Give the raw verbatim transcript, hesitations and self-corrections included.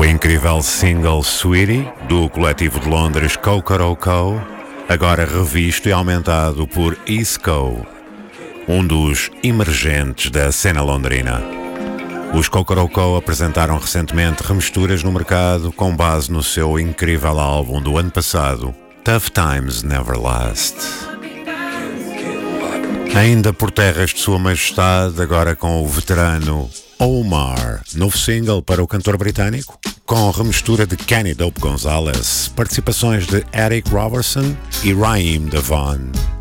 incrível single Sweetie, do coletivo de Londres Cocoroco, agora revisto e aumentado por Isco, um dos emergentes da cena londrina. Os Cocoroco apresentaram recentemente remisturas no mercado com base no seu incrível álbum do ano passado, Tough Times Never Last. Ainda por terras de Sua Majestade, agora com o veterano Omar, novo single para o cantor britânico, com remistura de Kenny Dope Gonzalez, participações de Eric Robertson e Raheem Devon.